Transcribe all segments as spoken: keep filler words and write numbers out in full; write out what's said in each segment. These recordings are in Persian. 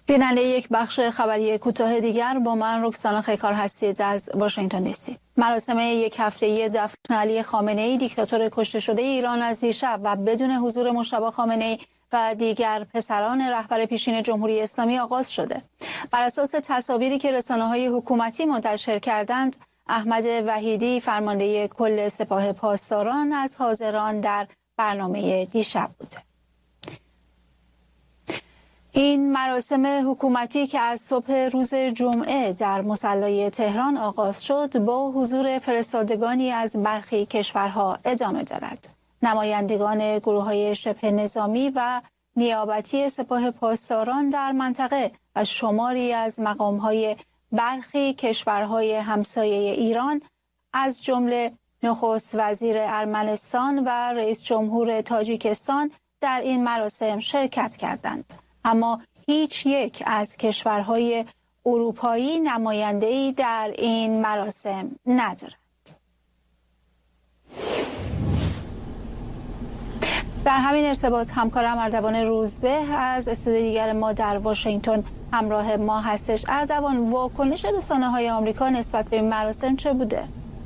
بیننده یک بخش خبری کوتاه دیگر با من رکسانا خیکار هستید از واشنگتن دی سی. مراسم یک هفته‌ای دفن علی خامنه‌ای دیکتاتور کشته شده ایران از دیشب و بدون حضور مجتبی خامنه‌ای و دیگر پسران رهبر پیشین جمهوری اسلامی آغاز شده. بر اساس تصاویری که رسانه‌های حکومتی منتشر کردند، احمد وحیدی فرمانده کل سپاه پاسداران از حاضران در برنامه دیشب بوده. این مراسم حکومتی که از صبح روز جمعه در مصلی تهران آغاز شد با حضور فرستادگانی از برخی کشورها ادامه دارد. نمایندگان گروه‌های شبه نظامی و نیابتی سپاه پاسداران در منطقه و شماری از مقام‌های برخی کشورهای همسایه ایران از جمله نخست وزیر ارمنستان و رئیس جمهور تاجیکستان در این مراسم شرکت کردند. اما هیچ یک از کشورهای اروپایی نماینده‌ای در این مراسم ندارد. در همین ارتباط همکارم اردوان روزبه از استودیو دیگر ما در واشنگتن همراه ما هستش. اردوان، واکنش رسانه‌های آمریکا نسبت به این مراسم چه بوده؟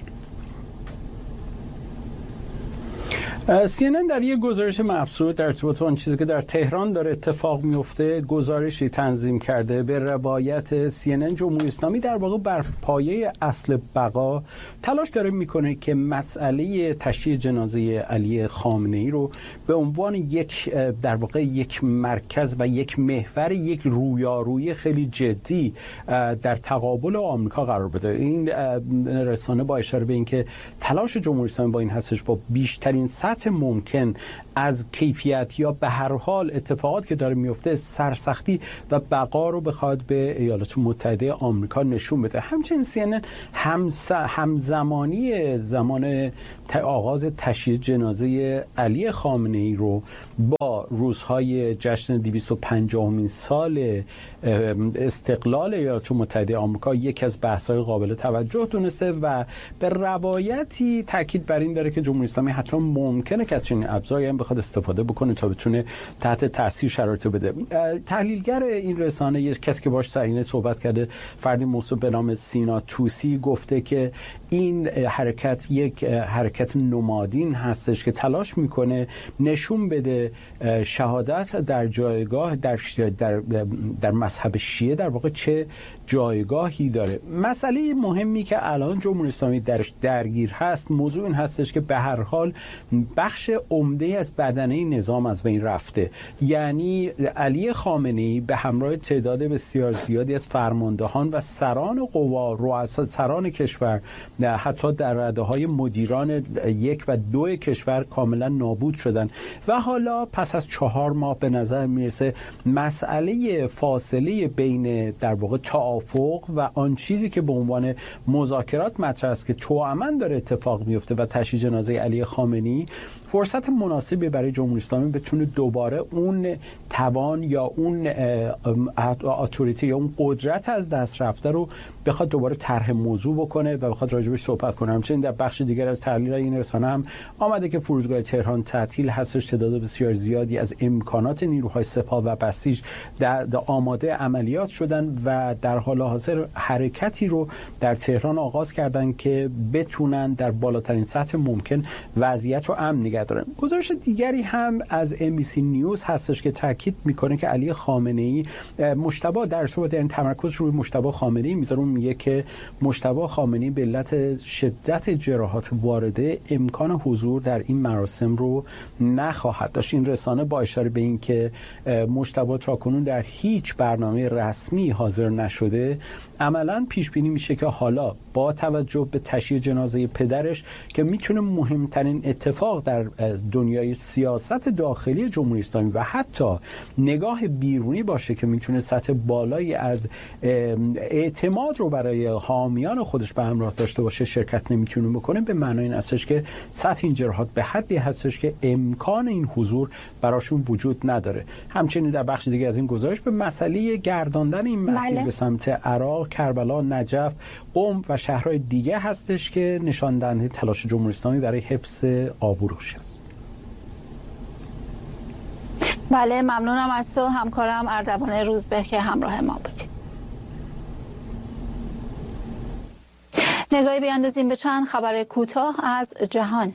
سی ان ان در یک گزارش مبسوط در ارتباط با آن چیزی که در تهران داره اتفاق میفته گزارشی تنظیم کرده. به روایت سی ان ان، جمهوری اسلامی در واقع بر پایه اصل بقا تلاش داره میکنه که مسئله تشییع جنازه علی خامنه‌ای رو به عنوان یک در واقع یک مرکز و یک محور یک رویارویی خیلی جدی در تقابل آمریکا قرار بده. این رسانه با اشاره به اینکه تلاش جمهوری اسلامی با این هستش با بیشترین سطح ممکن از کیفیت یا به هر حال اتفاقات که داره میفته سرسختی و بقا رو بخواد به ایالات متحده آمریکا نشون بده. همچنین سی ان ان همزمانی زمان آغاز تشییع جنازه علی خامنه‌ای رو با روزهای جشن دویست و پنجاهمین سال استقلال ایالات متحده آمریکا یکی از بحث‌های قابل توجه دونسته و به روایتی تاکید بر این داره که جمهوری اسلامی حتی ممکنه که از چنین ابزاری هم بخواد استفاده بکنه تا بتونه تحت تاثیر شرایط بده. تحلیلگر این رسانه، یک کسی که باش سرینه صحبت کرده، فردی موسوم به نام سینا توسی، گفته که این حرکت یک حرکت نمادین هستش که تلاش میکنه نشون بده شهادت در جایگاه در در در مذهب شیعه در واقع چه جایگاهی داره. مسئله مهمی که الان جمهوری اسلامی درش درگیر هست موضوع این هستش که به هر حال بخش عمده از بدنه نظام از بین رفته. یعنی علی خامنه‌ای به همراه تعداد بسیار زیادی از فرماندهان و سران قوا، رؤسا سران کشور، حتی در رده‌های مدیران یک و دو کشور کاملا نابود شدن و حالا پس از چهار ماه به نظر میرسه مسئله فاصله بین در واقع توافق و آن چیزی که به عنوان مذاکرات مطرح است که توأماً داره اتفاق میفته و تشییع جنازه علی خامنه‌ای فرصت مناسبی برای جمهوری اسلامی بتونه دوباره اون توان یا اون اتوریتی یا اون قدرت از دست رفته رو بخواد دوباره طرح موضوع بکنه و بخواد راجبش صحبت کنه. همچنین در بخش دیگر از تحلیل این رسانه هم آمده که فرودگاه تهران تعطیل هستش، تعداد بسیار زیادی از امکانات نیروهای سپاه و بسیج در آماده عملیات شدن و در حال حاضر حرکتی رو در تهران آغاز کردن که بتونن در بالاترین سطح ممکن وضعیت رو امن نگه دارن. گزارش دیگری هم از ام بی سی نیوز هستش که تاکید میکنه که علی خامنه‌ای مجتبی در صورت این تمرکز روی مجتبی خامنه‌ای میذاره، میگه که مجتبی خامنه‌ای به علت شدت جراحات وارده امکان حضور در این مراسم رو نخواهد داشت. این رسانه با اشاره به این که مجتبی تاکنون در هیچ برنامه رسمی حاضر نشده عملاً پیش بینی میشه که حالا با توجه به تشییع جنازه پدرش که میتونه مهمترین اتفاق در دنیای سیاست داخلی جمهوری اسلامی و حتی نگاه بیرونی باشه که میتونه سطح بالایی از اعتماد رو برای حامیان خودش به همراه داشته باشه، شرکت نمیتونه بکنه، به معنای این هستش که سطح این جراحات به حدی هستش که امکان این حضور براشون وجود نداره. همچنین در بخش دیگه از این گزارش به مسئله گرداندن این مسیر بله. به سمت عراق، کربلا، نجف، قم و شهرهای دیگه هستش که نشان دهنده تلاش جمهوری اسلامی برای حفظ آبروش است. بله، ممنونم از تو همکارم اردوان روزبه که همراه ما بودیم. نگاهی بیاندازیم به چند خبر کوتاه از جهان.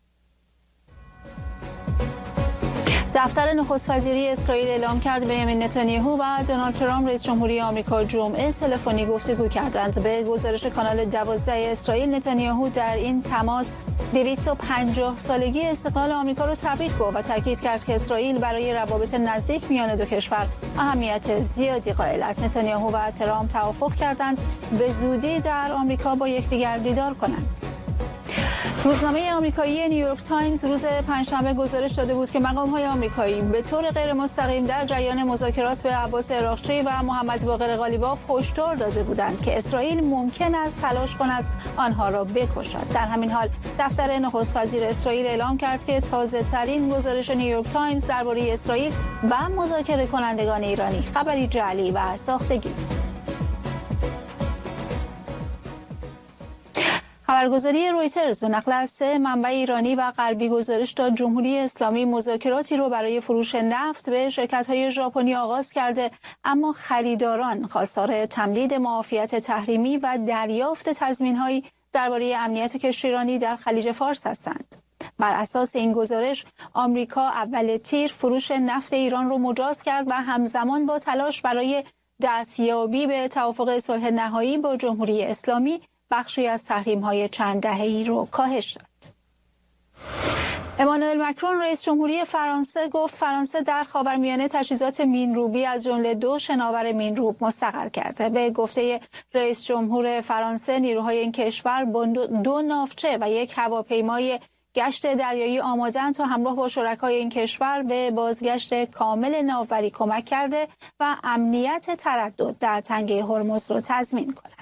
دفتر نخست وزیری اسرائیل اعلام کرد بنیامین نتانیاهو و دونالد ترامپ رئیس جمهوری آمریکا جمعه تلفنی گفتگو کردند. به گزارش کانال دوازده اسرائیل، نتانیاهو در این تماس دویست و پنجاه سالگی استقلال آمریکا را تبریک گفت و تاکید کرد که اسرائیل برای روابط نزدیک میان دو کشور اهمیت زیادی قائل است. نتانیاهو و ترامپ توافق کردند به زودی در آمریکا با یکدیگر دیدار کنند. روزنامه آمریکایی نیویورک تایمز روز پنجشنبه گزارش داده بود که مقام‌های آمریکایی به طور غیر مستقیم در جریان مذاکرات به عباس عراقچی و محمد باقر قالیباف هشدار داده بودند که اسرائیل ممکن است تلاش کند آنها را بکشد. در همین حال دفتر نخست وزیر اسرائیل اعلام کرد که تازه‌ترین گزارش نیویورک تایمز درباره اسرائیل و مذاکره کنندگان ایرانی خبری جعلی و ساختگی است. خبرگزاری رویترز به نقل از سه منبع ایرانی و غربی گزارش داد جمهوری اسلامی مذاکراتی رو برای فروش نفت به شرکت‌های ژاپنی آغاز کرده، اما خریداران خواستار تمدید معافیت تحریمی و دریافت تضمین‌هایی درباره امنیت کشتیرانی در خلیج فارس هستند. بر اساس این گزارش، آمریکا اول تیر فروش نفت ایران رو مجاز کرد و همزمان با تلاش برای دستیابی به توافق صلح نهایی با جمهوری اسلامی بخشی از تحریم‌های چند دهه‌ای رو کاهش داد. امانوئل مکرون رئیس جمهوری فرانسه گفت فرانسه در خاورمیانه تجهیزات مین‌روبی از جمله دو شناور مین‌روب مستقر کرده. به گفته رئیس جمهور فرانسه، نیروهای این کشور با دو ناوچه و یک هواپیمای گشت دریایی آماده‌اند تا همراه با شرکای این کشور به بازگشت کامل ناوبری کمک کرده و امنیت تردد در تنگه هرمز را تضمین کنند.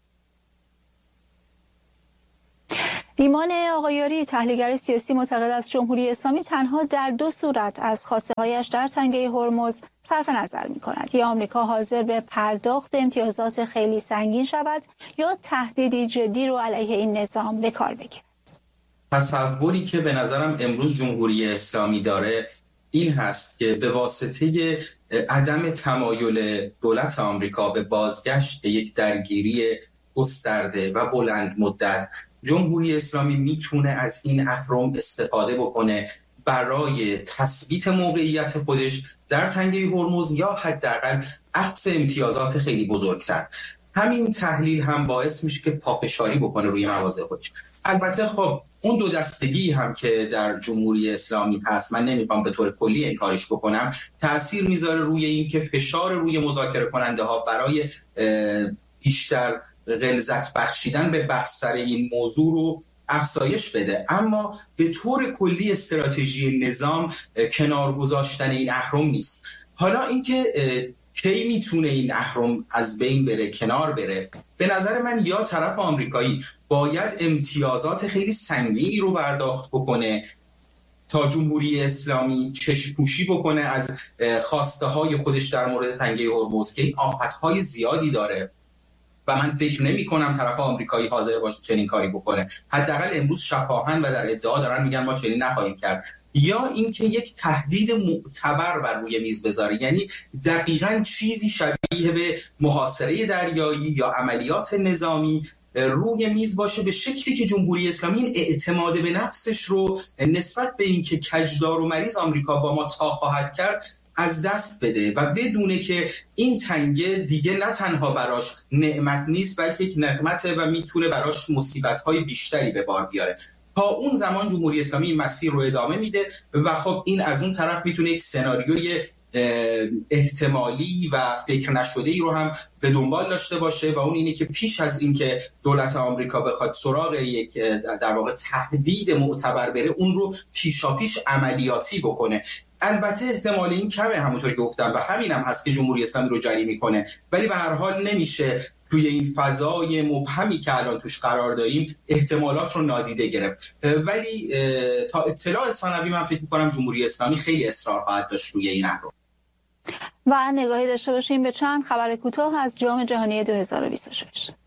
ایمان آقایاری، تحلیلگر سیاسی، معتقد است جمهوری اسلامی تنها در دو صورت از خواسته‌هایش در تنگه هرمز صرف نظر می‌کند: یا آمریکا حاضر به پرداخت امتیازات خیلی سنگین شود یا تهدیدی جدی رو علیه این نظام به کار بگیرد. تصوری که به نظرم امروز جمهوری اسلامی داره این هست که به واسطه عدم تمایل دولت آمریکا به بازگشت یک درگیری گسترده و بلند مدت، جمهوری اسلامی میتونه از این اهرم استفاده بکنه برای تثبیت موقعیت خودش در تنگه هرمز یا حداقل اخذ امتیازات خیلی بزرگتر. همین تحلیل هم باعث میشه که پافشاری بکنه روی مواضع خودش. البته خب اون دو دستگی هم که در جمهوری اسلامی هست، من نمیخوام به طور کلی انکارش بکنم، تأثیر میذاره روی این که فشار روی مذاکره کننده ها برای بیشتر غلظت بخشیدن به بحث سر این موضوع رو افزایش بده. اما به طور کلی استراتژی نظام کنار گذاشتن این اهرم نیست. حالا اینکه کی میتونه این اهرم از بین بره، کنار بره، به نظر من یا طرف آمریکایی باید امتیازات خیلی سنگینی رو برداخت بکنه تا جمهوری اسلامی چشم‌پوشی بکنه از خواسته های خودش در مورد تنگه هرمز که آفت‌های زیادی داره و من فکر نمی کنم طرف آمریکایی حاضر باشه چنین کاری بکنه. حداقل امروز شفاهن و در ادعا دارن میگن ما چنین نخواهیم کرد. یا اینکه یک تهدید معتبر بر روی میز بذاره، یعنی دقیقاً چیزی شبیه به محاصره دریایی یا عملیات نظامی روی میز باشه، به شکلی که جمهوری اسلامی این اعتماد به نفسش رو نسبت به اینکه کجدار و مریض آمریکا با ما تا خواهد کرد از دست بده و بدونه که این تنگه دیگه نه تنها براش نعمت نیست بلکه یک نقمته و میتونه براش مصیبت‌های بیشتری به بار بیاره. تا اون زمان جمهوری اسلامی این مسیر رو ادامه میده و خب این از اون طرف میتونه یک سناریوی احتمالی و فکر نشده‌ای رو هم به دنبال داشته باشه و اون اینه که پیش از اینکه دولت آمریکا بخواد سراغ یک در واقع تهدید معتبر بره، اون رو پیشاپیش عملیاتی بکنه. البته احتمال این کمه، همونطور که گفتم، و همین هم هست که جمهوری اسلامی رو جری میکنه، ولی به هر حال نمیشه توی این فضای مبهمی که الان توش قرار داریم احتمالات رو نادیده گرفت. ولی تا اطلاع ثانوی من فکر میکنم جمهوری اسلامی خیلی اصرار خواهد داشت روی این امر. و نگاهی داشته باشیم به چند خبر کوتاه از جام جهانی دو هزار و بیست و شش.